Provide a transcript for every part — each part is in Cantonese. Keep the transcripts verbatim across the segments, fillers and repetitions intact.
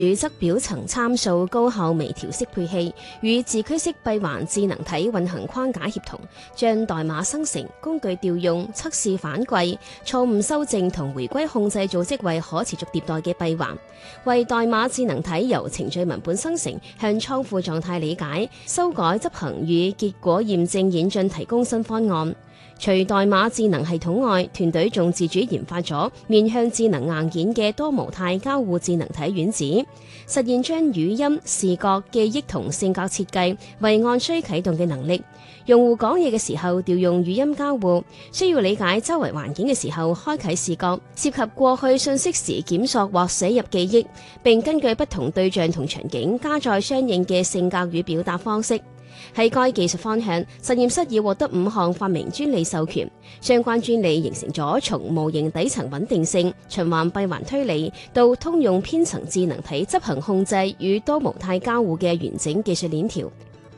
主側表層參數高效微調適配器與自驅式閉環智能體運行框架協同，將代碼生成、工具調用、測試反饋、錯誤修正同回歸控制組織為可持續迭代嘅閉環，為代碼智能體由程序文本生成向倉庫狀態理解、修改、執行與結果驗證演進提供新方案。除代碼智能系統外，團隊仲自主研發咗面向智能硬件嘅多模態交互智能體丸子，實現將語音、視覺、記憶同性格設計為按需啟動嘅能力。用戶講嘢嘅時候調用語音交互，需要理解周圍環境嘅時候開啟視覺，涉及過去信息時檢索或寫入記憶，並根據不同對象同場景加載相應嘅性格與表達方式。喺該技術方向，實驗室已獲得五項發明專利授權，相關專利形成咗從模型底層穩定性、循環閉環推理到通用編程智能體執行控制與多模態交互嘅完整技術鏈條。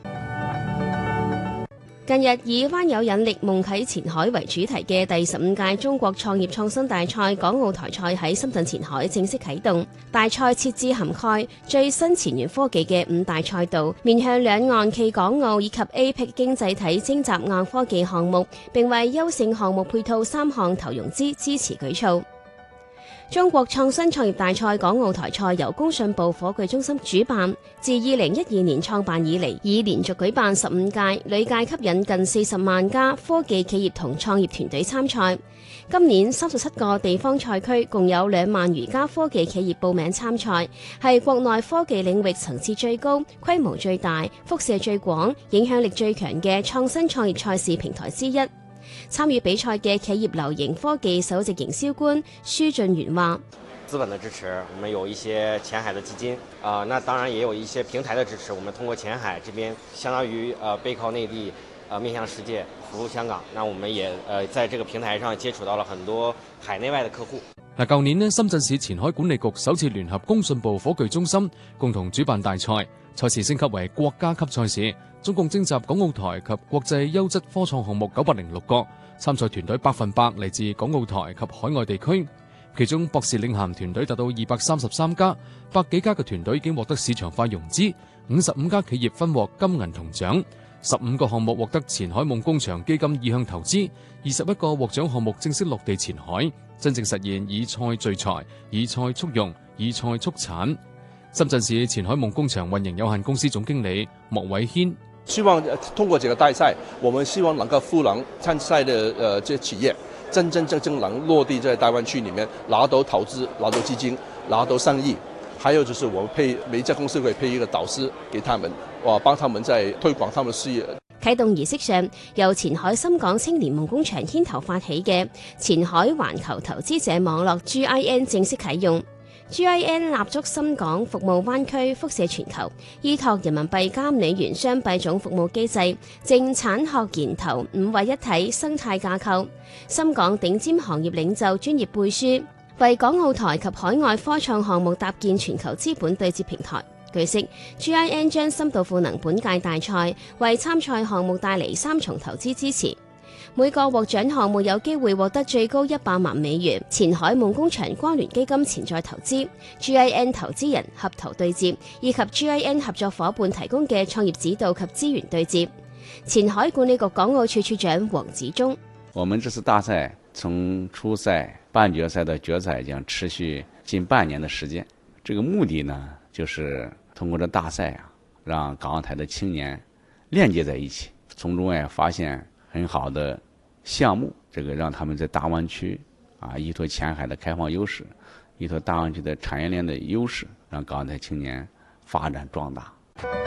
近日以灣有引力夢啟前海為主題嘅第十五屆中國創業創新大賽港澳台賽喺深圳前海正式啟動。大賽設置涵蓋最新前沿科技嘅五大賽道，面向兩岸暨港澳以及 A P E C 經濟體徵集硬科技項目，並為優勝項目配套三項投融資支持舉措。中國創新創業大賽港澳台賽由工信部火炬中心主辦，自二零一二年創辦以嚟，已連續舉辦十五屆，累計吸引近四十萬家科技企業同創業團隊參賽。今年三十七個地方賽區共有兩萬餘家科技企業報名參賽，係國內科技領域層次最高、規模最大、輻射最廣、影響力最強嘅創新創業賽事平台之一。參與比賽嘅企業流盈科技首席營銷官舒俊元話： 資本的支持，我們有一些前海的基金，啊、呃，那當然也有一些平台的支持。我們通過前海這邊，相當於呃背靠內地，呃面向世界，服務香港。那我們也呃在這個平台上接觸到了很多海內外的客戶。 嗱，舊年呢，深圳市前海管理局首次聯合工信部火炬中心共同主辦大賽，賽事升級為國家級賽事。總共徵集港澳台及國際優質科創項目九百零六個，參賽團隊百分百嚟自港澳台及海外地區。其中博士領銜團隊達到二百三十三家，百幾家嘅團隊已經獲得市場化融資，五十五家企業分獲金銀銅獎，十五個項目獲得前海夢工場基金意向投資，二十一個獲獎項目正式落地前海，真正實現以菜聚財、以菜促融、以菜促產。深圳市前海夢工場運營有限公司總經理莫偉軒。 希望通過這個大賽，我們希望能夠賦能參賽的呃這企業，真真正正能落地在大灣區裡面，拿到投資、拿到基金、拿到生意。還有就是我們配每一家公司會配一個導師給他們，哇，幫他們在推廣他們事業。 啟動儀式上，由前海深港青年夢工場牽頭發起嘅前海環球投資者網絡 G I N 正式啟用。G I N 立足深港服務灣區，輻射全球，依託人民幣加美元雙幣種服務機制，正產學研投五位一體生態架構，深港頂尖行業領袖專業背書，為港澳台及海外科創項目搭建全球資本對接平台。據悉 ，G I N 將深度賦能本屆大賽，為參賽項目帶嚟三重投資支持。每個獲獎項目有機會獲得最高一百萬美元前海夢工場關聯基金潛在投資、G I N 投資人合投對接，以及 G I N 合作夥伴提供嘅創業指導及資源對接。前海管理局港澳處處長黃子忠： 我們這次大賽從初賽、半決賽到決賽將持續近半年的時間。這個目的呢，就是通過這大賽啊，讓港澳台的青年鏈接在一起，從中也發現很好的項目，這個讓他們在大灣區啊，依託前海的開放優勢，依託大灣區的產業鏈的優勢，讓港澳台青年發展壯大。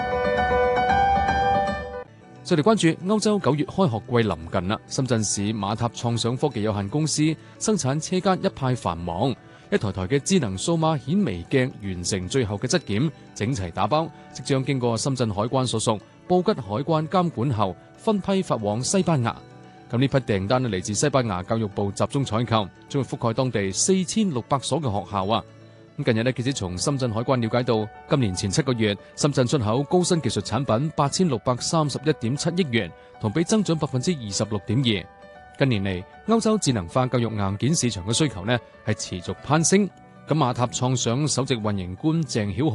再嚟關注歐洲九月開學季臨近啦，深圳市馬塔創想科技有限公司生產車間一派繁忙，一台台嘅智能數碼顯微鏡完成最後嘅質檢，整齊打包，即將經過深圳海關所屬布吉海關監管後，分批發往西班牙。咁呢批訂單嚟自西班牙教育部集中採購，將會覆蓋當地四千六百所嘅學校啊。咁近日呢，記者從深圳海關了解到，今年前七個月，深圳出口高新技術產品八千六百三十一點七億元，同比增長百分之二十六點二。近年嚟，歐洲智能化教育硬件市場嘅需求呢係持續攀升。 咁馬塔創想首席運營官鄭曉